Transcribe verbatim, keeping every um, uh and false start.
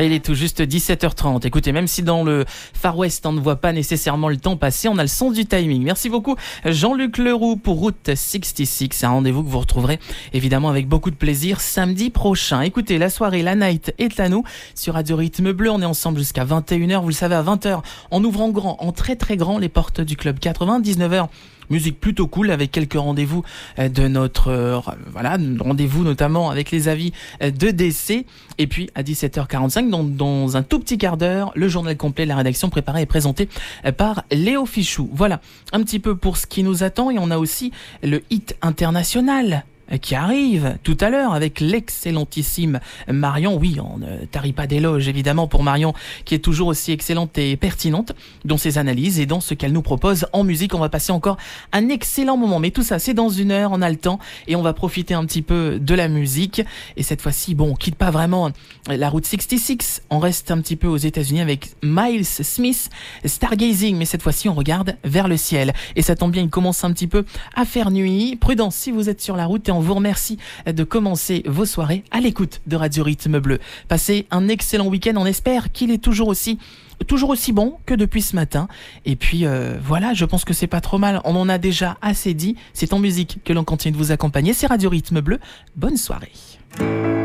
Il est tout juste dix-sept heures trente. Écoutez, même si dans le Far West, on ne voit pas nécessairement le temps passer, on a le son du timing. Merci beaucoup Jean-Luc Leroux pour Route soixante-six. C'est un rendez-vous que vous retrouverez évidemment avec beaucoup de plaisir samedi prochain. Écoutez, la soirée, la night est à nous sur Radio Rythme Bleu. On est ensemble jusqu'à vingt et une heures. Vous le savez, à vingt heures, en ouvrant grand, en très très grand, les portes du Club quatre-vingts. dix-neuf heures, musique plutôt cool avec quelques rendez-vous de notre euh, voilà rendez-vous notamment avec les avis de D C. Et puis à dix-sept heures quarante-cinq, dans, dans un tout petit quart d'heure, le journal complet de la rédaction préparé et présenté par Léo Fichou. Voilà un petit peu pour ce qui nous attend. Et on a aussi le hit international qui arrive tout à l'heure avec l'excellentissime Marion. Oui, on ne tarit pas d'éloges évidemment pour Marion, qui est toujours aussi excellente et pertinente dans ses analyses et dans ce qu'elle nous propose en musique. On va passer encore un excellent moment, mais tout ça c'est dans une heure, on a le temps et on va profiter un petit peu de la musique. Et cette fois-ci, bon, on quitte pas vraiment la route soixante-six, on reste un petit peu aux États-Unis avec Miles Smith, Stargazing, mais cette fois-ci on regarde vers le ciel. Et ça tombe bien, il commence un petit peu à faire nuit. Prudence si vous êtes sur la route, et on vous remercie de commencer vos soirées à l'écoute de Radio Rythme Bleu. Passez un excellent week-end, on espère qu'il est toujours aussi toujours aussi bon que depuis ce matin. Et puis euh, voilà, je pense que c'est pas trop mal, on en a déjà assez dit. C'est en musique que l'on continue de vous accompagner, c'est Radio Rythme Bleu. Bonne soirée.